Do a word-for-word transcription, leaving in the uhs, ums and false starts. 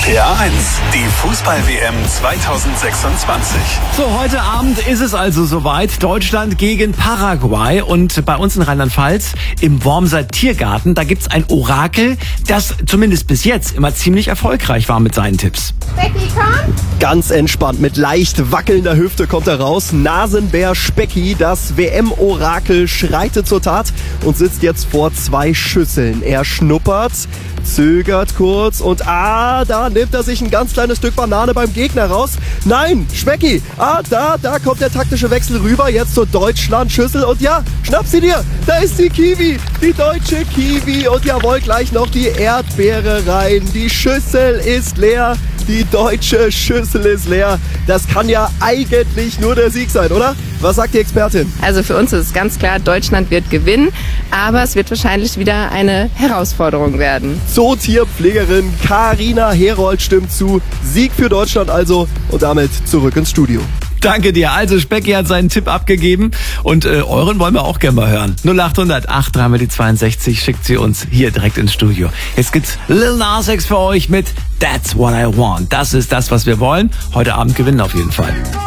R T L eins, die Fußball-W M zweitausendsechsundzwanzig. So, heute Abend ist es also soweit. Deutschland gegen Paraguay. Und bei uns in Rheinland-Pfalz im Wormser Tiergarten, da gibt's ein Orakel, das zumindest bis jetzt immer ziemlich erfolgreich war mit seinen Tipps. Specki, komm! Ganz entspannt, mit leicht wackelnder Hüfte kommt er raus. Nasenbär Specki, das W M-Orakel, schreitet zur Tat und sitzt jetzt vor zwei Schüsseln. Er schnuppert, zögert kurz und ah, da nimmt er sich ein ganz kleines Stück Banane beim Gegner raus. Nein, Specki, ah, da, da kommt der taktische Wechsel rüber, jetzt zur Deutschland-Schüssel und ja, schnapp sie dir, da ist die Kiwi, die deutsche Kiwi und jawohl, gleich noch die Erdbeere rein. Die Schüssel ist leer, die deutsche Schüssel ist leer. Das kann ja eigentlich nur der Sieg sein, oder? Was sagt die Expertin? Also für uns ist es ganz klar, Deutschland wird gewinnen, aber es wird wahrscheinlich wieder eine Herausforderung werden. Zootierpflegerin Carina Herold stimmt zu. Sieg für Deutschland also und damit zurück ins Studio. Danke dir. Also Specki hat seinen Tipp abgegeben und äh, euren wollen wir auch gerne mal hören. null acht hundert acht dreimal die zweiundsechzig schickt sie uns hier direkt ins Studio. Jetzt gibt's Lil Nas X für euch mit That's What I Want. Das ist das, was wir wollen. Heute Abend gewinnen auf jeden Fall.